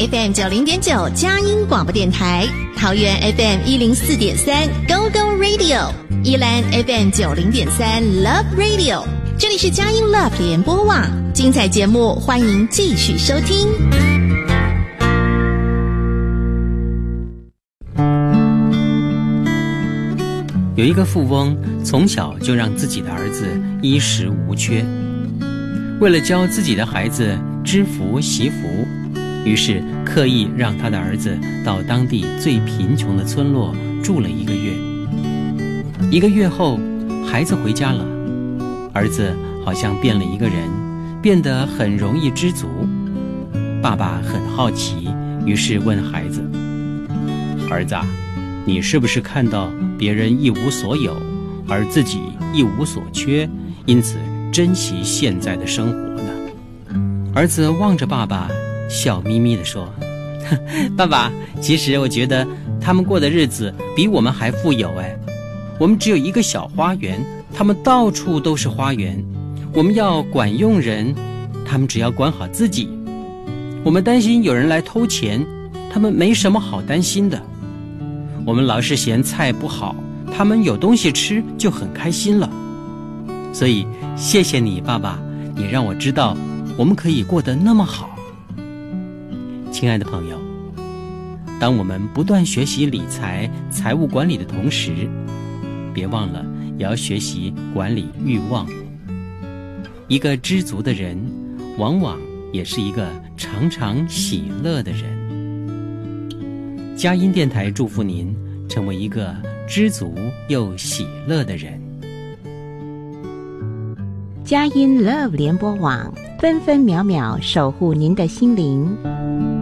FM 90.9佳音广播电台，桃园 FM 104.3 Go Go Radio， 宜兰 FM 90.3 Love Radio。这里是佳音 Love 联播网，精彩节目欢迎继续收听。 有一个富翁从小就让自己的儿子衣食无缺，为了教自己的孩子知福惜福，于是刻意让他的儿子到当地最贫穷的村落住了1个月。1个月后，孩子回家了，儿子好像变了一个人，变得很容易知足。爸爸很好奇，于是问孩子：儿子啊，你是不是看到别人一无所有，而自己一无所缺，因此珍惜现在的生活呢？儿子望着爸爸，笑眯眯地说：爸爸，其实我觉得他们过的日子比我们还富有哎。我们只有一个小花园，他们到处都是花园。我们要管用人，他们只要管好自己。我们担心有人来偷钱，他们没什么好担心的。我们老是嫌菜不好，他们有东西吃就很开心了。所以谢谢你，爸爸，你让我知道我们可以过得那么好。亲爱的朋友，当我们不断学习理财、财务管理的同时，别忘了也要学习管理欲望。一个知足的人，往往也是一个常常喜乐的人。佳音电台祝福您成为一个知足又喜乐的人。 佳音 Love 联播网，分分秒秒守护您的心灵。